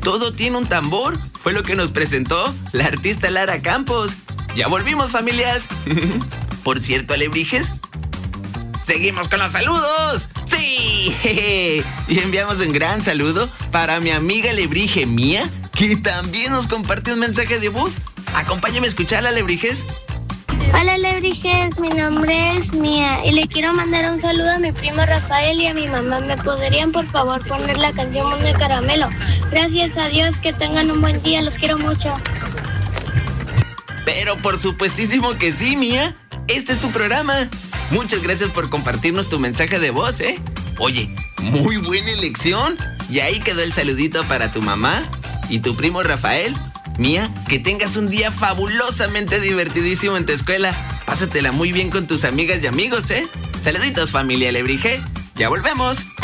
Todo tiene un tambor. Fue lo que nos presentó la artista Lara Campos. Ya volvimos, familias. Por cierto, alebrijes, seguimos con los saludos. ¡Sí! Y enviamos un gran saludo para mi amiga alebrije Mía, que también nos compartió un mensaje de voz. Acompáñame a escucharla, alebrijes. Hola, alebrijes, mi nombre es Mía y le quiero mandar un saludo a mi primo Rafael y a mi mamá. ¿Me podrían, por favor, poner la canción Mundo de Caramelo? Gracias a Dios, que tengan un buen día, los quiero mucho. Pero por supuestísimo que sí, Mía. Este es tu programa. Muchas gracias por compartirnos tu mensaje de voz, ¿eh? Oye, muy buena elección. Y ahí quedó el saludito para tu mamá y tu primo Rafael. Mía, que tengas un día fabulosamente divertidísimo en tu escuela. Pásatela muy bien con tus amigas y amigos, ¿eh? Saluditos, familia alebrije. Ya volvemos.